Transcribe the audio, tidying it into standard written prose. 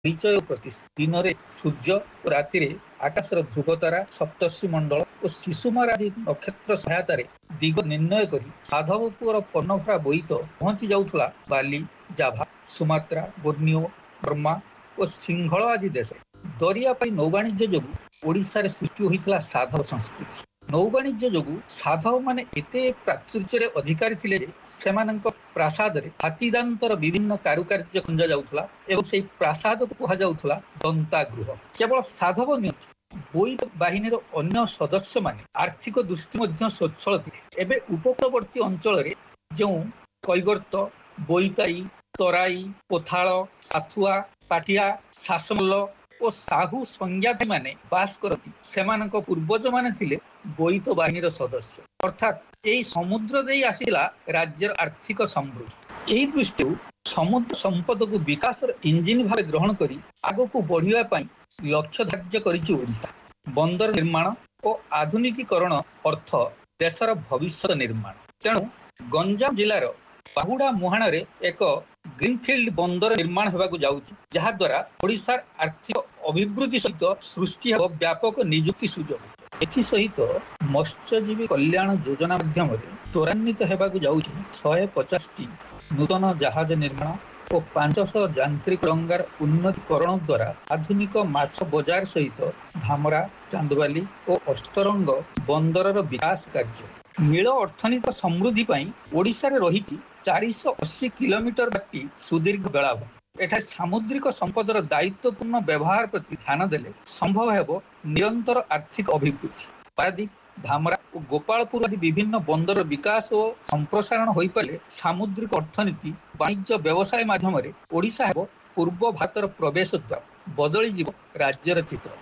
परिचय प्रतिष्ठा दिन में सूर्य और राति आकाशर ध्रुवतारा सप्तर्षि मंडल और शिशुमार आदि नक्षत्र सहायतार दिग निर्णय कर साधवपुर पर्णभरा बोईत पहुंची जाऊला बाली जाभा सुमात्रा बोर्नियो बर्मा और सिंहल आदि देश दरिया नौवाणिज्य जो ओडिशा रे सृष्टि होता साधव संस्कृति। नौवाणिज्य जो साधव माने एते प्राचुर्य अधिकारी थिले से प्रासाद हाथीदांतर विभिन्न कारुकार्य खंजा जाउथला एवं से प्रासाद को कहा जाउथला दंतागृह। केवल साधव नहीं बोईत बाहिनीर अन्य सदस्य माने आर्थिक दृष्टि मध्य स्वच्छल थिले। एबे उपकूलवर्ती अंचल रे जो कैवर्त बोईताई तराई पोथाल साथुआ पाटिया शासमल और साहू संज्ञाती माने बास करती सेमानक पूर्वज माने थिले बोईत बाहिनीर सदस्य अर्थात यही समुद्र दे आसिला राज्यर आर्थिक समृद्धि। यही दृष्टि समुद्र संपद को विकास इंजिन भाव ग्रहण करी आग को बढ़िया पाई लक्ष्य धार्य करिछि ओडिशा। बंदर निर्माण और आधुनिकीकरण अर्थ देशर भविष्य निर्माण। तेणु गंजाम जिलार बाहुड़ा मुहाण रे एक ग्रीनफिल्ड बंदर निर्माण होगा जाउछि जहा द्वारा ओडिशार आर्थिक अभिवृद्धि सहित सृष्टि हो व्यापक नियुक्ति सुजोग। एथि सहित मत्स्यजीवी कल्याण योजना माध्यम त्वरान्वित होगा जाउछि 150 टी नूतन जहाज निर्माण और 500 यांत्रिक डंगार उन्नतीकरण द्वारा आधुनिक माछ बजार सहित धामरा चांदवाली और अष्टरंग बंदरर विकास कार्य। नील अर्थनीति समृद्धि पाई ओडिशा रे रहिछि 480 किलोमीटर व्यापी सुदीर्घ बेलाभूमि। एठा सामुद्रिक संपदर दायित्वपूर्ण व्यवहार प्रति ध्यान देले संभव हेबो निरंतर आर्थिक अभिवृद्धि। पारादीप धामरा और गोपालपुर आदि विभिन्न बंदर विकास और संप्रसारण होई पाले सामुद्रिक अर्थनीति वाणिज्य व्यवसाय माध्यम ओडिशा हेबो पूर्व भारतर प्रवेश द्वार बदली जीव राज्यर चित्र।